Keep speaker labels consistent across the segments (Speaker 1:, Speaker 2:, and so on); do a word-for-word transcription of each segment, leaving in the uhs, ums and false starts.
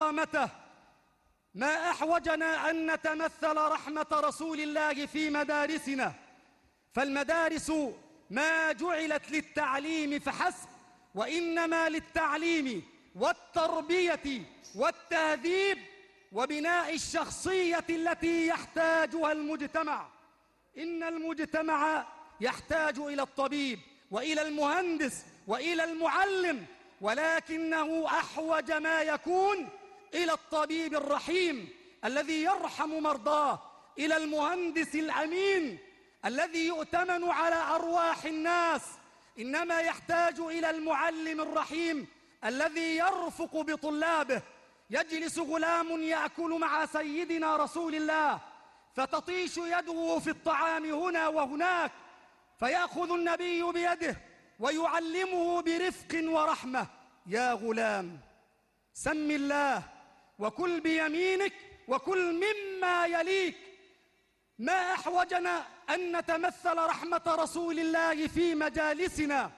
Speaker 1: متى ما أحوجنا أن نتمثل رحمة رسول الله في مدارسنا، فالمدارس ما جعلت للتعليم فحسب، وإنما للتعليم والتربية والتهذيب وبناء الشخصية التي يحتاجها المجتمع. إن المجتمع يحتاج إلى الطبيب وإلى المهندس وإلى المعلم، ولكنه أحوج ما يكون إلى الطبيب الرحيم الذي يرحم مرضاه، إلى المهندس الأمين الذي يؤتمن على أرواح الناس. إنما يحتاج إلى المعلم الرحيم الذي يرفق بطلابه. يجلس غلام يأكل مع سيدنا رسول الله فتطيش يده في الطعام هنا وهناك، فيأخذ النبي بيده ويعلمه برفق ورحمة: يا غلام سم الله وكل بيمينك وكل مما يليك. ما أحوجنا أن نتمثل رحمة رسول الله في مجالسنا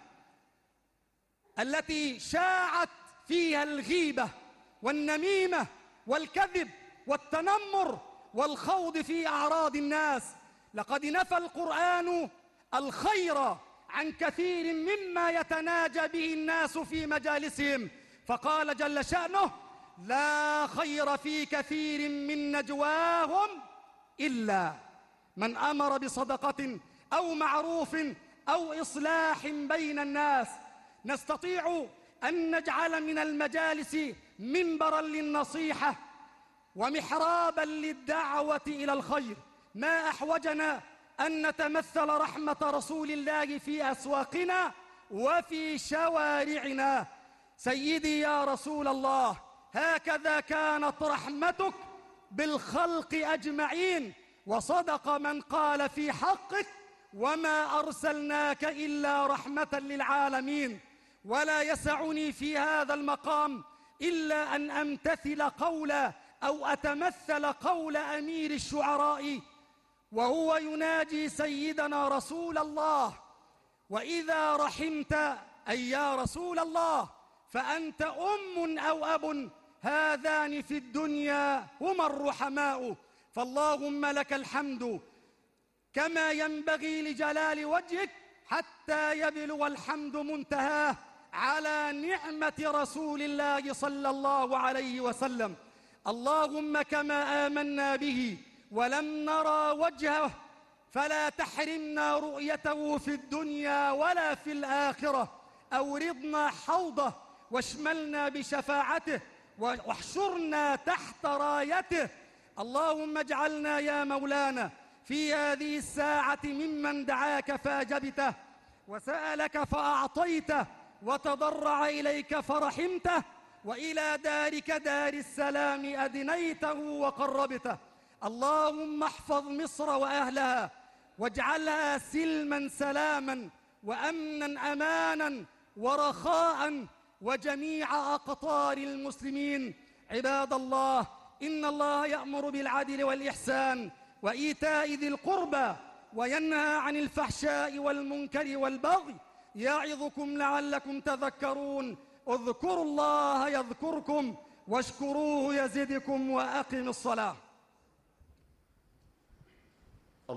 Speaker 1: التي شاعت فيها الغيبة والنميمة والكذب والتنمر والخوض في أعراض الناس. لقد نفى القرآن الخير عن كثير مما يتناجى به الناس في مجالسهم، فقال جل شأنه: لا خير في كثير من نجواهم إلا من أمر بصدقة أو معروف أو إصلاح بين الناس. نستطيع أن نجعل من المجالس منبرا للنصيحة ومحرابا للدعوة إلى الخير. ما أحوجنا أن نتمثل رحمة رسول الله في أسواقنا وفي شوارعنا. سيدي يا رسول الله، هكذا كانت رحمتك بالخلق أجمعين، وصدق من قال في حقك: وما أرسلناك إلا رحمة للعالمين. ولا يسعني في هذا المقام إلا أن أمتثل قول أو أتمثل قول أمير الشعراء وهو يناجي سيدنا رسول الله: وإذا رحمت أي يا رسول الله فأنت أم أو أب، هذان في الدنيا هما الرحماء. فاللهم لك الحمد كما ينبغي لجلال وجهك حتى يبلغ الحمد منتهاه على نعمة رسول الله صلى الله عليه وسلم. اللهم كما آمنا به ولم نرى وجهه فلا تحرمنا رؤيته في الدنيا ولا في الآخرة. أوردنا حوضه واشملنا بشفاعته واحشرنا تحت رايته. اللهم اجعلنا يا مولانا في هذه الساعة ممن دعاك فأجبته، وسألك فأعطيته، وتضرع إليك فرحمته، وإلى دارك دار السلام أدنيته وقربته. اللهم احفظ مصر وأهلها واجعلها سلما سلاما وأمنا أمانا ورخاء وجميع أقطار المسلمين. عباد الله، إن الله يأمر بالعدل والإحسان وإيتاء ذي القربى وينهى عن الفحشاء والمنكر والبغي، يعظكم لعلكم تذكرون. اذكروا الله يذكركم واشكروه يزدكم وأقم الصلاة.